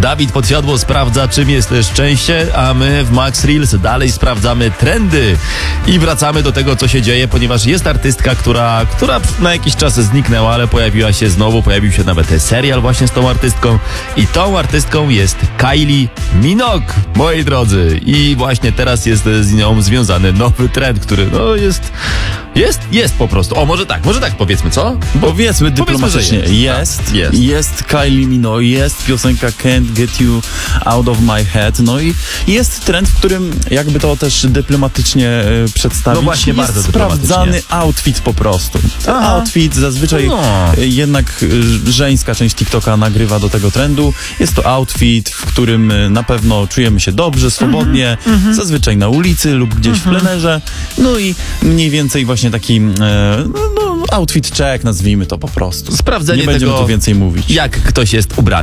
Dawid Podsiadło sprawdza, czym jest szczęście, a my w Max Reels dalej sprawdzamy trendy i wracamy do tego, co się dzieje, ponieważ jest artystka, która na jakiś czas zniknęła, ale pojawiła się znowu, pojawił się nawet serial właśnie z tą artystką i tą artystką jest Kylie Minogue, moi drodzy. I właśnie teraz jest z nią związany nowy trend, który no jest po prostu. O, może tak powiedzmy, co? Powiedzmy dyplomatycznie. Jest Kylie Minogue, jest piosenka Can't Get You Out of My Head, no i jest trend, w którym jakby to też dyplomatycznie przedstawić. No właśnie, jest bardzo sprawdzany outfit po prostu. Ten outfit zazwyczaj jednak żeńska część TikToka nagrywa do tego trendu. Jest to outfit, w którym na pewno czujemy się dobrze, swobodnie, zazwyczaj na ulicy lub gdzieś w plenerze. No i mniej więcej właśnie taki outfit check, nazwijmy to po prostu. Sprawdzenie Nie będziemy tego, tu więcej mówić. Jak ktoś jest ubrany.